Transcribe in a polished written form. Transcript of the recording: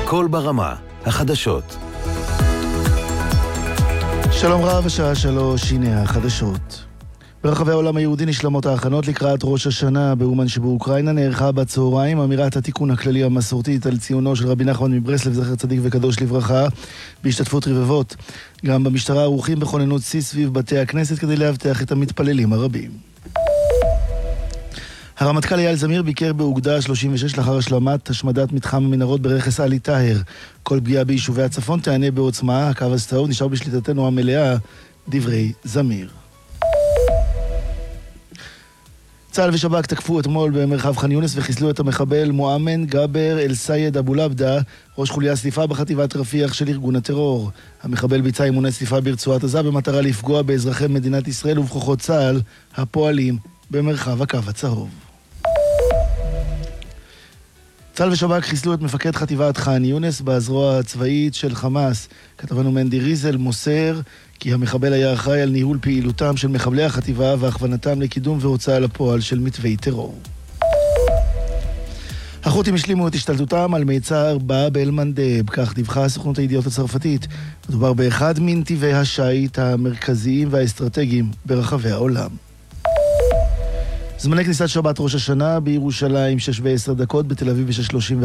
קול ברמה, החדשות. שלום רב, השעה 3, הנה החדשות. ברחבי העולם היהודי נשלמות ההכנות לקראת ראש השנה. באומן שבאוקראינה נערכה בצהריים אמירת התיקון הכללי המסורתית על ציונו של רבי נחמן מברסלב זכר צדיק וקדוש לברכה בהשתתפות רבבות. גם במשטרה ערוכים בכוננות שיא סביב בתי הכנסת כדי להבטיח את המתפללים הרבים. הרמטכ"ל אייל זמיר ביקר באוגדה 36 לאחר השלמת השמדת מתחם המנהרות ברכס עלי טהר. כל פגיעה ביישובי הצפון תענה בעוצמה, הקו הצהוב נשאר בשליטתנו המלאה, דברי זמיר. צה"ל ושב"כ תקפו אתמול במרחב ח'אן יונס וחיסלו את המחבל מואמן גבר אל סייד אבו לבדה, ראש חוליה סליפה בחטיבת רפיח של ארגון הטרור. המחבל ביצע אימוני סליפה ברצועת עזה במטרה לפגוע באזרחי מדינת ישראל ובכוחות צה"ל הפועלים במרחב הקו הצהוב. צה"ל ושב"כ חיסלו את מפקד חטיבת ח'אן יונס בזרוע הצבאית של חמאס. כתבנו מנדי ריזל מוסר כי המחבל היה אחראי על ניהול פעילותם של מחבלי החטיבה והכוונתם לקידום והוצאה לפועל של מתווי טרור. החות'ים השלימו את השתלטותם על מיצר באב אל מנדב, כך דיווחה סוכנות הידיעות הצרפתית. מדובר באחד מנתיבי השיט המרכזיים והאסטרטגיים ברחבי העולם. זמני כניסת שבת ראש השנה בירושלים 6:10, בתל אביב 6:34.